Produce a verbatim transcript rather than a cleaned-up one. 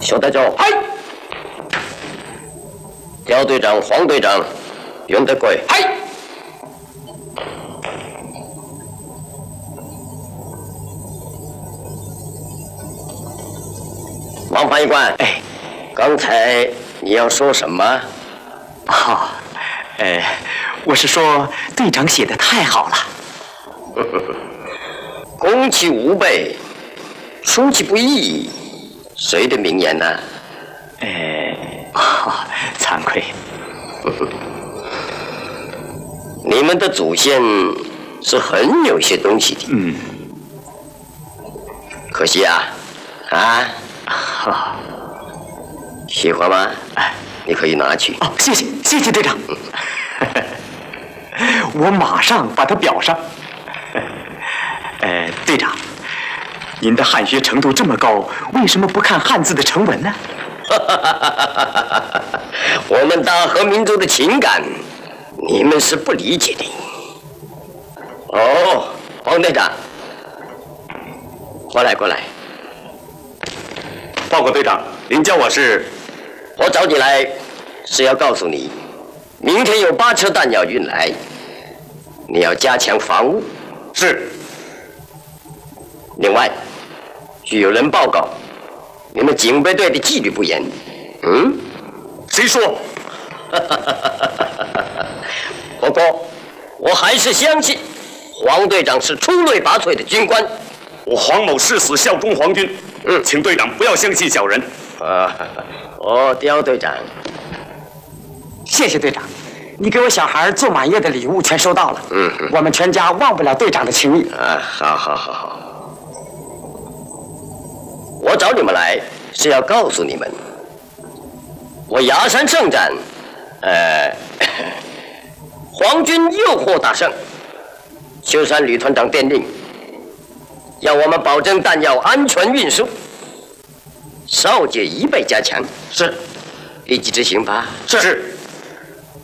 小队长， 嗨！ 刁队长、黄队长，袁德贵， 嗨！ 王翻译官， 哎， 刚才你要说什么？ 哦，呃，我是说队长写的太好了。 攻其无备，出其不意，谁的名言呢？ 呃，哦，惭愧。 你们的祖先是很有些东西的。 嗯。 可惜啊，啊。 好， 喜欢吗？ 哎， 你可以拿去。 哦，谢谢，谢谢队长。我马上把它裱上。呃，队长，您的汉学程度这么高，为什么不看汉字的成文呢？ 我们大和民族的情感，你们是不理解的。哦，黄队长，过来，过来。 报告队长，您叫我是？ 我找你来是要告诉你，明天有八车弹药运来，你要加强防务。 是。 另外，据有人报告，你们警备队的纪律不严。嗯？ 谁说？ 不过，我还是相信黄队长是出类拔萃的军官。 我黄某誓死效忠皇军。嗯，请队长不要相信小人。 啊，哦，刁队长， 谢谢队长，你给我小孩做满月的礼物全收到了。 嗯， 我们全家忘不了队长的情谊。 啊，好好好好。我找你们来是要告诉你们，我崖山圣战，呃，皇军又获大胜。秋山旅团长电令，要我们保证弹药安全运输，哨戒一倍加强。 是， 立即执行吧。 是。